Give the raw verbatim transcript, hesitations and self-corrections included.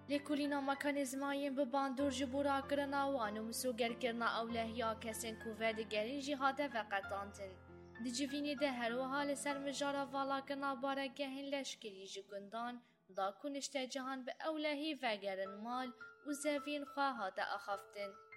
لکولینا مکانیزمایین به باندور جبورا کرنا وان و مسوگر کرنا اولهیا کسین کوه دگرین جهاده و قطانتن. دی جوینی ده هر و حال سر مجارا والا کرنا بارگهین لشکری جگندان دا کنشت جهان به اولهی وگرن مال و زوین خواهات اخفتن.